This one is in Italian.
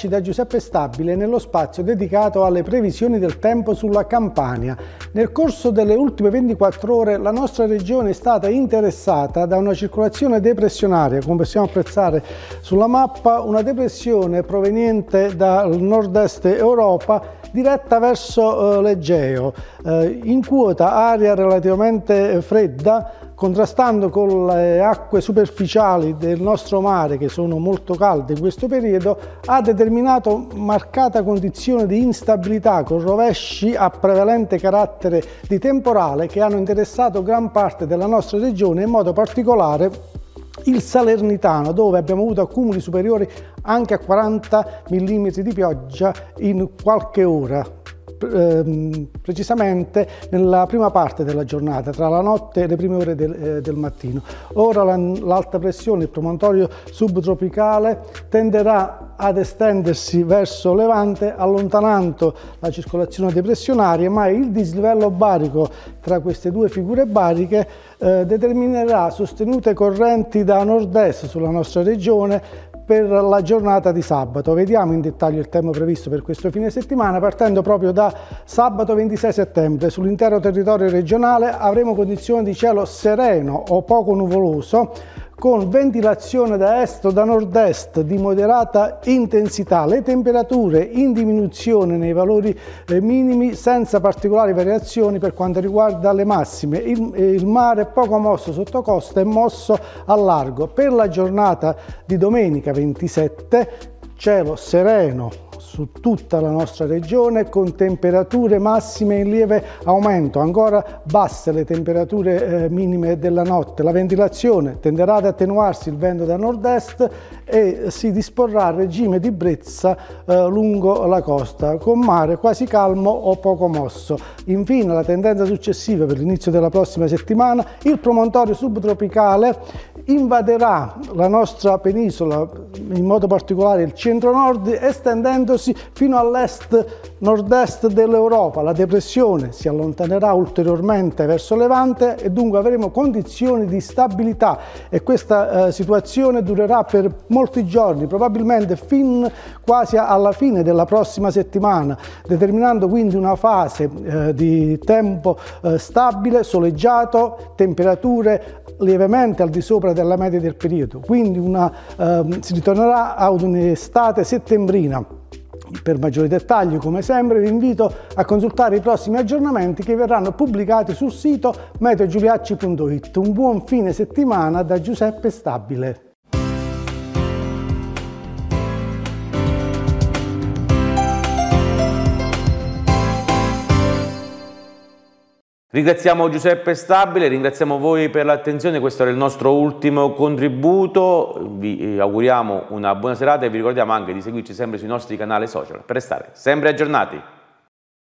Eccoci da Giuseppe Stabile nello spazio dedicato alle previsioni del tempo sulla Campania. Nel corso delle ultime 24 ore la nostra regione è stata interessata da una circolazione depressionaria, come possiamo apprezzare sulla mappa, una depressione proveniente dal nord-est Europa diretta verso l'Egeo, in quota aria relativamente fredda, contrastando con le acque superficiali del nostro mare, che sono molto calde in questo periodo, ha determinato marcata condizione di instabilità con rovesci a prevalente carattere di temporale che hanno interessato gran parte della nostra regione, in modo particolare il Salernitano, dove abbiamo avuto accumuli superiori anche a 40 mm di pioggia in qualche ora, precisamente nella prima parte della giornata, tra la notte e le prime ore del mattino. Ora l'alta pressione, il promontorio subtropicale, tenderà ad estendersi verso levante, allontanando la circolazione depressionaria, ma il dislivello barico tra queste due figure bariche determinerà sostenute correnti da nord-est sulla nostra regione per la giornata di sabato. Vediamo in dettaglio il tempo previsto per questo fine settimana, partendo proprio da sabato 26 settembre. Sull'intero territorio regionale avremo condizioni di cielo sereno o poco nuvoloso, con ventilazione da est o da nord-est di moderata intensità. Le temperature in diminuzione nei valori minimi, senza particolari variazioni per quanto riguarda le massime. Il mare poco mosso sotto costa e mosso al largo. Per la giornata di domenica 27, cielo sereno su tutta la nostra regione, con temperature massime in lieve aumento, ancora basse le temperature minime della notte. La ventilazione tenderà ad attenuarsi, il vento da nord-est, e si disporrà a regime di brezza lungo la costa, con mare quasi calmo o poco mosso. Infine, la tendenza successiva per l'inizio della prossima settimana, il promontorio subtropicale invaderà la nostra penisola, in modo particolare il centro-nord, estendendosi fino all'est-nord-est dell'Europa. La depressione si allontanerà ulteriormente verso levante e dunque avremo condizioni di stabilità, e questa situazione durerà per molti giorni, probabilmente fin quasi alla fine della prossima settimana, determinando quindi una fase di tempo stabile, soleggiato, temperature lievemente al di sopra della media del periodo, quindi si ritornerà ad un'estate settembrina. Per maggiori dettagli, come sempre, vi invito a consultare i prossimi aggiornamenti che verranno pubblicati sul sito meteogiuliacci.it. Un buon fine settimana da Giuseppe Stabile. Ringraziamo Giuseppe Stabile, ringraziamo voi per l'attenzione. Questo era il nostro ultimo contributo. Vi auguriamo una buona serata e vi ricordiamo anche di seguirci sempre sui nostri canali social per restare sempre aggiornati.